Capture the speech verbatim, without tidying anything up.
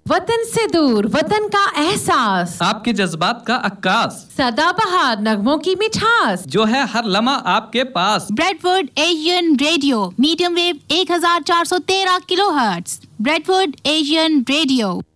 वतन से दूर, वतन का एहसास, आपके जज्बात का अक्कास, सदाबहार नगमों की मिठास, जो है हर लम्हा आपके पास। Bradford Asian radio, medium wave एक हजार चार सौ तेरह किलोहर्ट्ज। Bradford Asian radio.